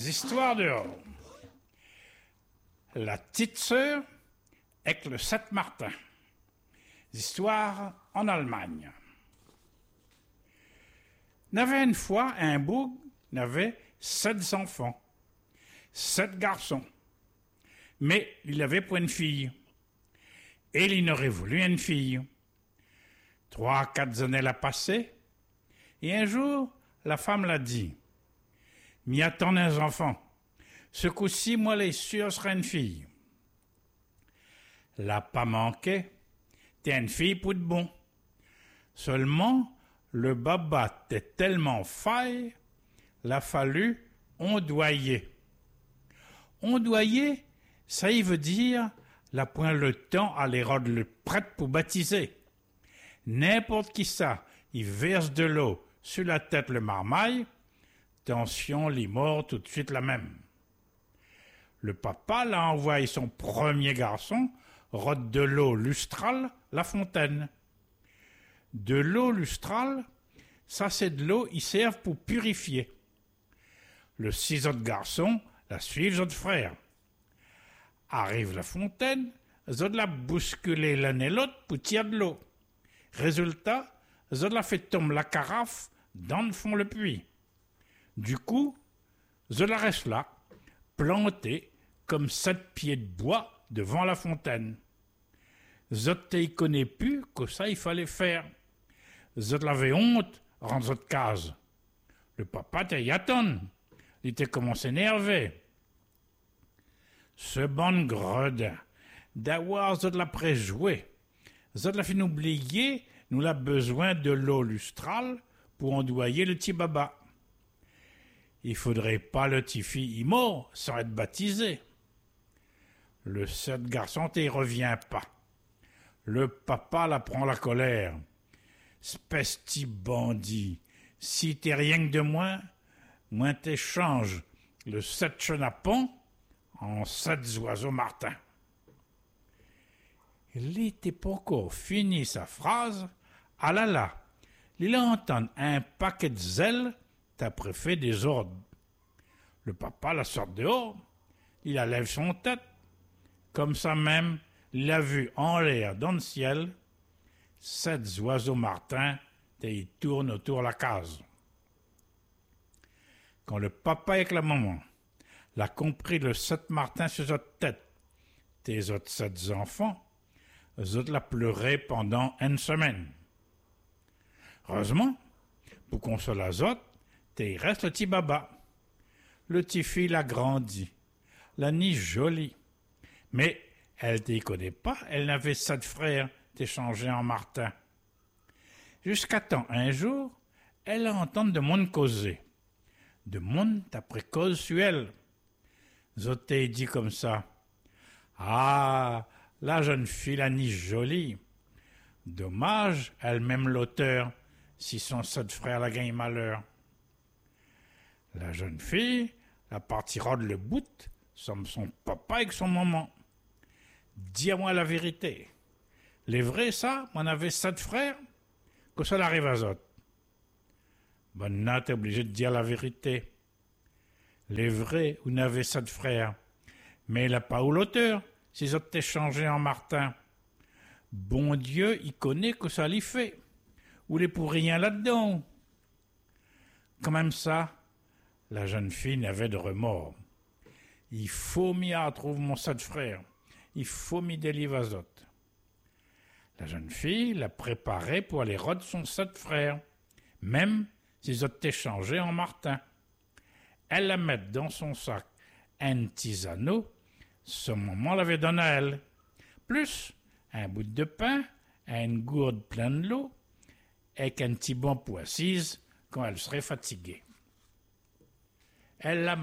histoires dehors. La petite sœur avec le Saint-Martin. Histoire en Allemagne. N'avait une fois un boug, n'avait 7 enfants, 7 garçons. Mais il avait pas une fille. Et il aurait voulu une fille. 3-4 années l'a passé. Et un jour, la femme l'a dit. M'y attend un enfant. Ce coup-ci, moi, les sûr, sera une fille. L'a pas manqué. T'es une fille pour de bon. Seulement, le baba t'est tellement faille, l'a fallu ondoyer. Ondoyer, ça y veut dire, la point le temps à les rendre le prêtre pour baptiser. N'importe qui ça, il verse de l'eau sur la tête le marmaille, tension, l'y mort tout de suite la même. Le papa l'a envoyé son premier garçon, rôde de l'eau lustrale, la fontaine. De l'eau lustrale, ça c'est de l'eau, ils servent pour purifier. Le 6 autres garçons la suivent les autres frères. Arrive la fontaine, les autres la bousculer l'un et l'autre pour tirer de l'eau. Résultat, les autres la fait tomber la carafe dans le fond le puits. Du coup, les autres la restent là, plantés comme 7 pieds de bois devant la fontaine. Les autres ne connaissent plus que ça il fallait faire. Les autres avaient honte, rendre autres case. Le papa t'y attend. Il était commencé à énerver. Ce bon gredin, d'avoir les autres l'après joué. Les autres l'a fait oublier, nous l'a besoin de l'eau lustrale pour ondoyer le petit baba. Il faudrait pas le petit fille mort sans être baptisé. Le 7 garçon t'y revient pas. Le papa la prend la colère. Espèce petit bandit, si t'es rien que de moi t'échange le 7 chenapons en 7 oiseaux martins. Il n'était pas encore fini sa phrase. Ah là là, il entend un paquet de zèle t'après fait des ordres. Le papa la sort dehors, il lève son tête. Comme ça même, il l'a vu en l'air dans le ciel, 7 oiseaux martins et ils tournent autour de la case. Quand le papa avec la maman l'a compris le 7 martin sur votre tête, tes autres 7 enfants, eux autres la pleuraient pendant 1 semaine. Heureusement, pour consoler les autres, il reste le petit baba. Le petit fille l'a grandi, la ni jolie. Mais elle ne connaît pas, elle n'avait 7 frères, t'es changé en Martin. Jusqu'à temps, un jour, elle entend de monde causer. De monde après cause sur elle. Zoté dit comme ça. Ah, la jeune fille la ni jolie. Dommage, elle-même l'auteur, si son 7 frères la gagne malheur. La jeune fille, la partira de le bout, comme son papa avec son maman. Dis-moi la vérité. Les vrais, ça, on avait 7 frères, que ça l'arrive à autres. Bonne Nat est obligé de dire la vérité. Les vrais, on avait 7 frères, mais il n'a pas eu l'auteur, si autres t'es changé en Martin. Bon Dieu, il connaît que ça l'y fait. Ou les pour rien là-dedans. Quand même ça, la jeune fille n'avait de remords. Il faut m'y retrouver mon 7 frères. Il faut m'y délivrer aux autres. La jeune fille l'a préparé pour aller rôder son 7 frères, même s'ils ont échangé en Martin. Elle la met dans son sac un tisano, ce moment l'avait donné à elle, plus un bout de pain, une gourde pleine de l'eau, et un petit banc pour assise quand elle serait fatiguée. Elle l'a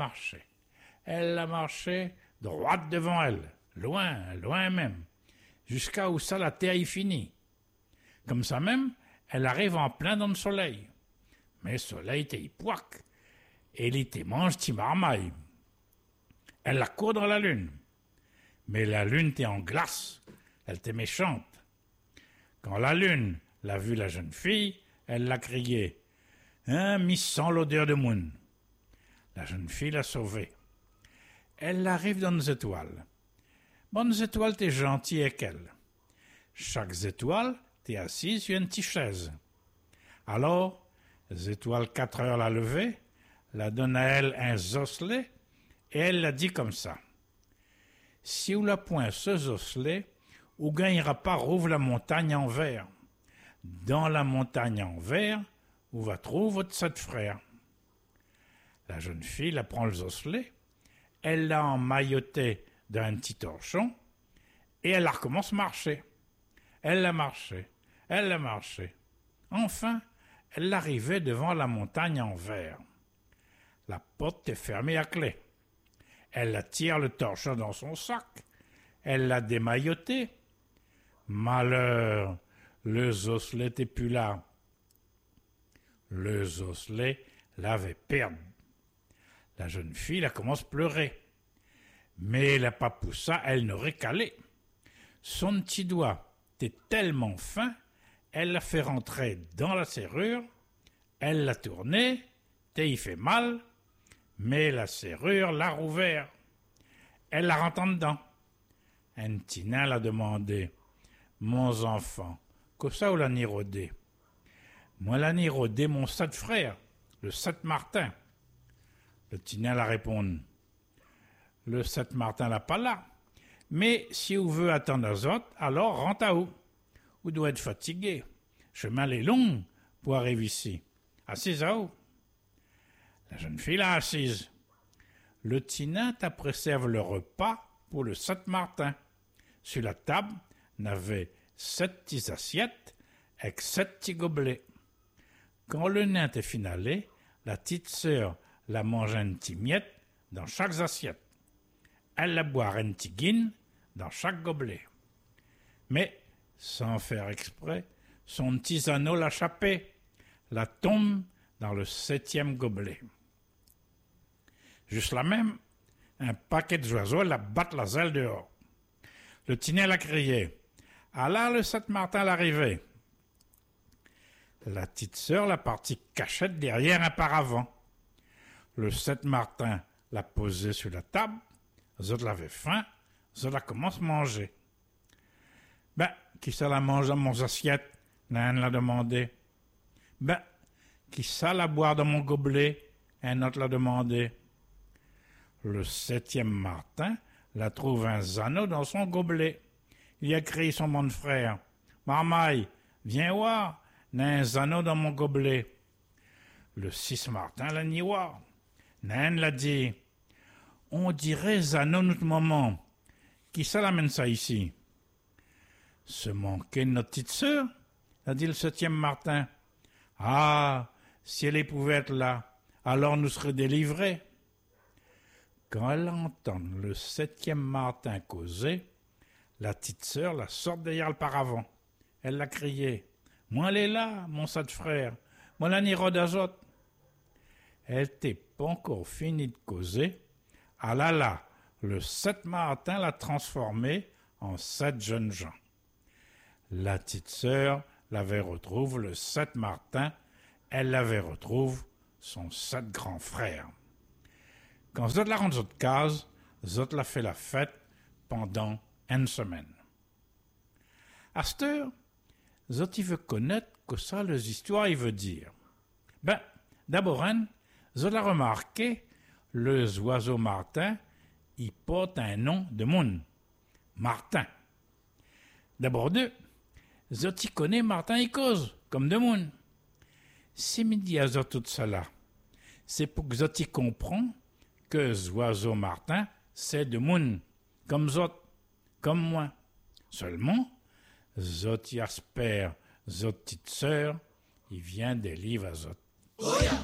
marché droite devant elle, loin, loin même, jusqu'à où ça la terre y finit. Comme ça même, elle arrive en plein dans le soleil. Mais le soleil était poique, et il était mange ti marmaille. Elle la court dans la lune. Mais la lune était en glace, elle était méchante. Quand la lune l'a vu la jeune fille, elle l'a crié. Hein, mi sent l'odeur de moune. La jeune fille l'a sauvée. Elle arrive dans les étoiles. Bonnes étoiles, t'es gentil avec elle. Chaque étoile, t'es assise sur une petite chaise. Alors, les étoiles 4 heures la lever, la donne à elle un osselet, et elle l'a dit comme ça. Si ou la point ce osselet, ou gagnera pas rouvre la montagne en verre. Dans la montagne en verre, où va trouver votre 7 frères. La jeune fille la prend le osselet, elle l'a emmailloté d'un petit torchon, et elle recommence à marcher. Elle l'a marché. Enfin, elle arrivait devant la montagne en verre. La porte est fermée à clé. Elle attire le torchon dans son sac. Elle l'a démailloté. Malheur, le osselet n'était plus là. Le osselet l'avait perdu. La jeune fille la commence à pleurer. Mais la papoussa, elle n'aurait calé. Son petit doigt était tellement fin, elle l'a fait rentrer dans la serrure, elle l'a tourné, et il fait mal, mais la serrure l'a rouvert. Elle la rentre en dedans. Un petit nain l'a demandé, « Mon enfant, que ça ou l'a ni rodé? » Moi l'a ni rodé mon 7 frère, le 7 Martin. Le petit nain l'a répondu, « Le 7 Martin l'a pas là. Mais si vous veut attendre aux autres, alors rentre à où? Vous doit être fatigué. Chemin est long pour arriver ici. Assise à où? » La jeune fille l'a assise. Le tina t'appréserve le repas pour le 7 Martin. Sur la table, on avait 7 petites assiettes avec 7 petits gobelets. Quand le nain était finalé, la petite sœur la mangeait une petite miette dans chaque assiette. Elle la boire une petite guine dans chaque gobelet. Mais, sans faire exprès, son petit anneau l'a chapé, la tombe dans le 7e gobelet. Juste là même, un paquet d'oiseaux la battent la zèle dehors. Le tinet l'a crié. Alors le 7 Martin l'arrivée. La petite sœur l'a partie cachette derrière un paravent. Le 7 Martin l'a posé sur la table. Les autres l'avaient faim. Les autres commencent à manger. Ben, qui ça la mange dans mon assiette? Nain l'a demandé. Ben, qui ça la boire dans mon gobelet? Un autre l'a demandé. Le 7e Martin la trouve un anneau dans son gobelet. Il a crié son bon frère. Marmaille, viens voir, n'a un anneau dans mon gobelet. Le 6 Martin l'a ni voir. Nain l'a dit. On dirait Zano notre maman. Qui ça l'amène ça ici? Se manquait notre petite sœur, a dit le 7e Martin. Ah, si elle pouvait être là, alors nous serait délivrés. Quand elle entend le 7e Martin causer, la petite sœur la sort derrière le paravent. Elle l'a crié. Moi, elle est là, mon 7 frère. Moi, la ni d'azot. Elle n'était pas encore finie de causer. Ah là, le 7 Martin l'a transformée en 7 jeunes gens. La petite sœur l'avait retrouve le 7 Martin, elle l'avait retrouve son 7 grands frères. Quand Zot la rentre de case, Zot la fait la fête pendant une semaine. À cette heure, Zot il veut connaître que ça les histoires il veut dire. Ben, d'abord, Zot a remarqué, les oiseaux Martin, ils portent un nom de monde, Martin. D'abord deux, Zot y connaît Martin et cause, comme de monde. Si midi à Zot tout cela, c'est pour que Zot y comprend que les oiseaux Martin, c'est de monde, comme Zot, comme moi. Seulement, Zot y espère, Zot petite sœur, il vient des livres à Zot.